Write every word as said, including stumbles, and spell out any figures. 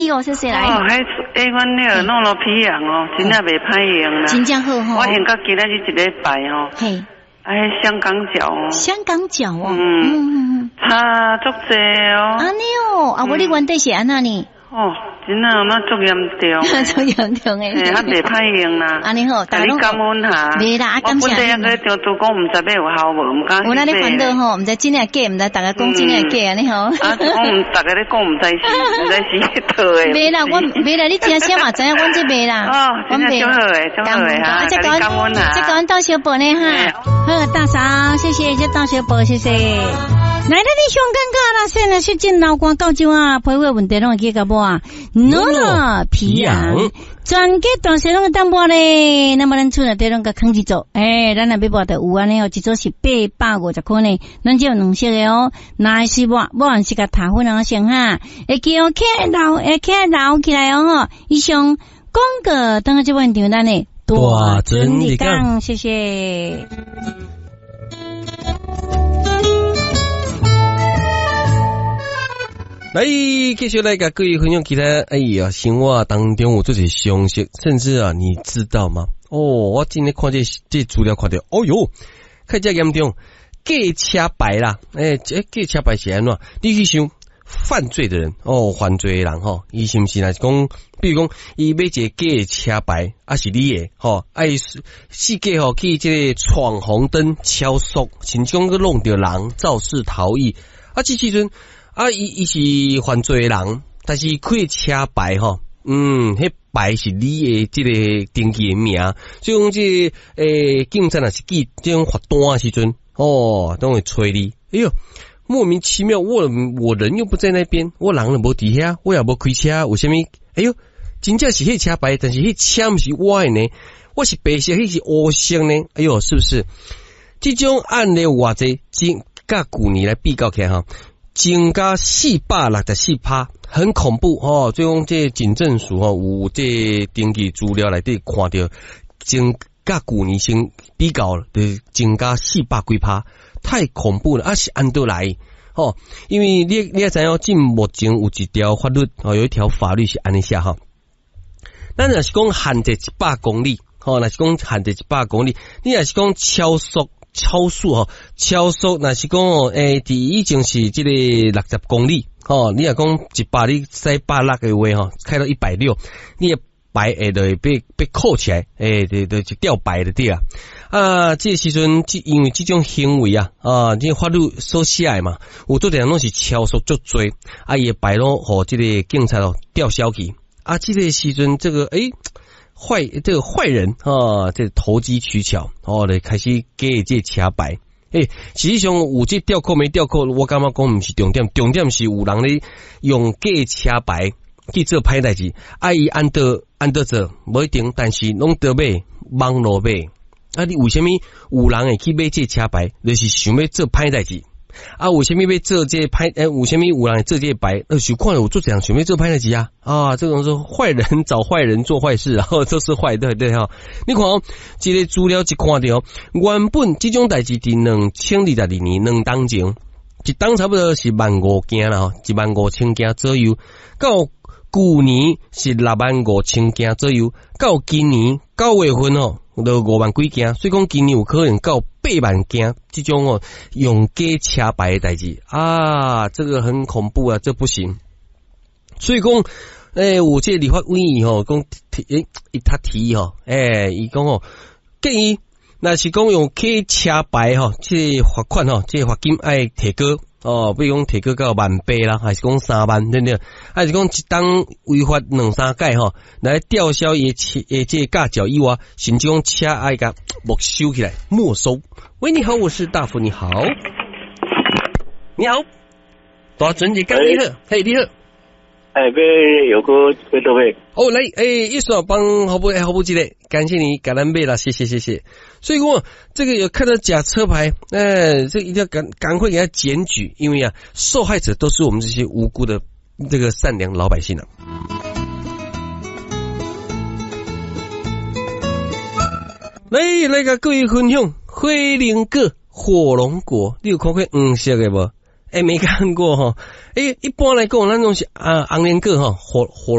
哦，谢谢来。 哦，迄迄款那个弄了皮羊哦，真正袂歹用啦。 真正好吼。 我用到今仔日一礼拜哦。 嘿。 哎，香港脚哦。 香港脚哦。 嗯嗯嗯。差足济哦。 安尼哦，啊，我你原底是安那呢？ 哦，真啊，那足严重。 足严重诶。 嘿，较袂歹用啦。 安尼好， 大家感恩下。 袂啦，啊，感谢。 我本地那个就都讲，唔知买有效无，唔敢去买。 我那里烦恼吼，唔知真诶假，唔知大家讲真诶假安尼吼。 啊，我唔大家咧讲唔知是，唔知是迄套诶。 袂啦，我袂啦，你听声嘛知影，阮这袂啦。 哦，真系好诶，真好诶哈。 这感恩下，这感恩到小宝呢哈。好，大嫂，谢谢，这到小宝，谢谢。来，咱你上尴尬啦！现在是进老光高酒啊，陪会问题拢会记个无啊？喏喏，皮羊，全家大小拢个淡薄咧。那么咱厝内底拢个扛一组，诶，咱若要买的有安尼哦，一组是八百五十块呢，咱只有两色的哦。那是我，我还是个塔粉两先哈，会记哦，起老，会起老起来哦吼。以上广告等下这问题咱呢， 大真理讲， 谢谢。 来，继续来跟各位分享其他哎呀生活当中有这些详细，甚至啊，你知道吗？哦，我今天看这这资料看到，哦哟，看这严重，假车牌啦，哎，这假车牌是安怎？你去想犯罪的人哦，犯罪的人吼，伊是不是若是讲，比如讲，伊买一个假车牌，啊是你的吼，哎，世界吼去这个闯红灯、超速，甚至讲去弄到人肇事逃逸，啊，这时阵。啊，伊伊是犯罪人，但是开车牌吼，嗯，迄牌是你的这个登记的名，所以讲这个诶，警察若是记这种罚单的时阵，哦，都会催你。哎呦，莫名其妙，我我人又不在那边，我人又无伫遐，我也无开车，为什么？哎呦，真正是迄车牌，但是迄车毋是我的呢，我是白色，迄是黑色呢。哎呦，是不是？这种案例偌济，今甲旧年来比较起来哈。增加四百六十四趴，很恐怖哦！所以讲这警政署哦，有这登记资料内底看到，增加旧年先比较的增加四百几趴，太恐怖了！啊是按倒来哦，因为你你也知道，进目前有一条法律哦，有一条法律是安尼写哈。咱若是讲限制一百公里，哦，若是讲限制一百公里，你若是讲超速。超速吼，超速那是讲哦，诶，第一种是这个六十公里，吼，你若讲一百你塞百六的话吼，开到一百六，你的牌会就会被被扣起来，诶，就就就掉牌的对啊。啊，这时阵即因为这种行为啊，啊，这法律所写的嘛，有做点拢是超速足多，啊，伊的牌咯，互这个警察咯吊销去，啊，这个时阵这个诶。坏这个坏人啊，这投机取巧哦，来开始给这车牌。诶、欸，实际上有这吊扣没吊扣，我感觉讲唔是重点，重点是有人咧用假车牌去做歹代志，啊伊按到按到做无一定，但是拢得买网络买。啊，你为什么有人会去买这车牌？就是想要做歹代志。啊，为什么要做这歹？诶，为什么有人做这牌？呃，想看了我做这样，想要做歹代志啊？啊，这种是坏人找坏人做坏事，然后都是坏，对对哈。你看哦，这个资料一看到，原本这种代志伫两千二十二年两当前，一当差不多是万五件啦，一万五千件左右。到旧年是六万五千件左右，到今年九月份哦。都五万几件，所以讲今年有可能到八万件这种哦用假车牌的代志啊，这个很恐怖啊，这不行。所以讲，诶、欸，有这立法委员吼讲提诶，他提议吼，诶，伊讲哦建议，那是讲用假车牌吼，这罚款吼，这罚金爱提高。哦，比如讲提高到万八啦，还是讲三万，对不对？还是讲一当违法两三届吼，来吊销伊车诶这驾照以外，甚至讲车爱甲没收起来，没收。喂，你好，我是大福，你好，你好，大准你讲你好，嘿，你好。 哎，要有个几多位？ 哦，来，哎，一说帮好不哎好不记得，感谢你，感恩贝啦，谢谢谢谢。所以说这个有看到假车牌，哎，这一定要赶赶快给他检举，因为啊，受害者都是我们这些无辜的这个善良老百姓啊。来来个各位分享，灰林果火龙果，你有看过黄色的无？ 哎，没看过哈。哎，一般来讲，那种是啊，红莲果哈，火火